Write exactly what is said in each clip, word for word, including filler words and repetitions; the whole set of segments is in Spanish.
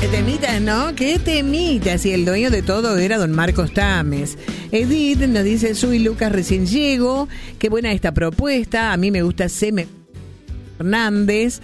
Qué temitas, ¿no? Qué temitas. Y el dueño de todo era don Marcos Tames. Edith nos dice, soy Lucas, recién llego. Qué buena esta propuesta. A mí me gusta Seme Hernández,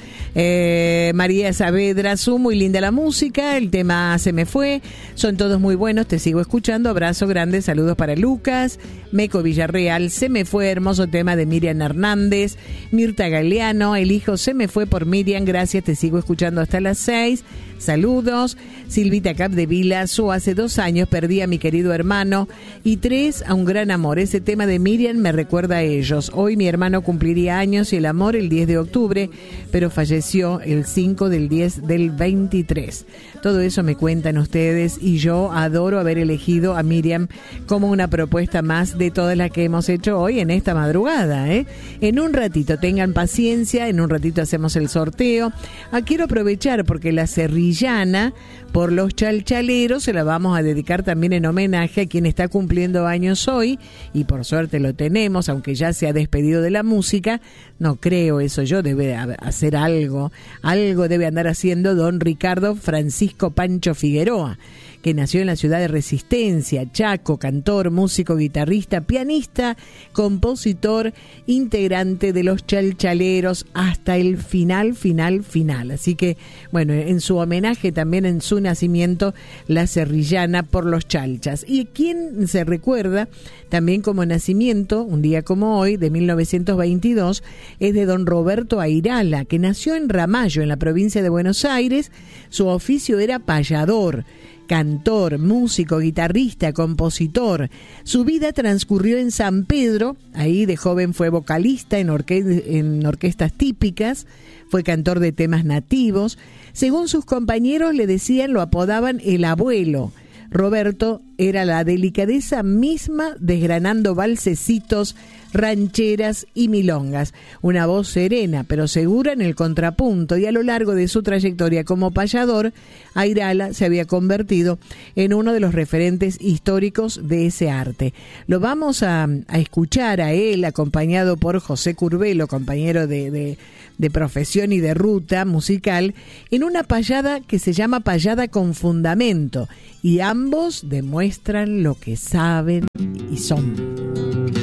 eh, María Saavedra, su muy linda la música, el tema Se me fue, son todos muy buenos, te sigo escuchando, abrazo grande, saludos para Lucas. Meco Villarreal, Se me fue, hermoso tema de Miriam Hernández. Mirta Galeano, el hijo Se me fue por Miriam, gracias, te sigo escuchando hasta las seis. Saludos. Silvita Capdevila, su hace dos años perdí a mi querido hermano y tres a un gran amor. Ese tema de Miriam me recuerda a ellos. Hoy mi hermano cumpliría años y el amor el diez de octubre, pero falleció el cinco del diez del veintitrés. Todo eso me cuentan ustedes y yo adoro haber elegido a Miriam como una propuesta más de todas las que hemos hecho hoy en esta madrugada, ¿eh? En un ratito, tengan paciencia, en un ratito hacemos el sorteo. Ah, quiero aprovechar porque la serrillana por los chalchaleros se la vamos a dedicar también en homenaje a quien está cumpliendo años hoy y por suerte lo tenemos, aunque ya se ha despedido de la música. No creo eso, yo debe hacer algo, algo debe andar haciendo don Ricardo Francisco Pancho Figueroa, que nació en la ciudad de Resistencia, Chaco, cantor, músico, guitarrista, pianista, compositor, integrante de los Chalchaleros hasta el final, final, final. Así que, bueno, en su homenaje también en su nacimiento, la serrillana por los chalchas. Y quien se recuerda también como nacimiento, un día como hoy, de mil novecientos veintidós, es de don Roberto Airala, que nació en Ramallo, en la provincia de Buenos Aires. Su oficio era payador, cantor, músico, guitarrista, compositor. Su vida transcurrió en San Pedro, ahí de joven fue vocalista en, orque- en orquestas típicas, fue cantor de temas nativos. Según sus compañeros le decían, lo apodaban el abuelo. Roberto era la delicadeza misma desgranando valsecitos, rancheras y milongas. Una voz serena pero segura en el contrapunto, y a lo largo de su trayectoria como payador, Airala se había convertido en uno de los referentes históricos de ese arte. Lo vamos a, a escuchar a él acompañado por José Curbelo, compañero de, de, de profesión y de ruta musical, en una payada que se llama Payada con Fundamento, y ambos demuestran lo que saben y son.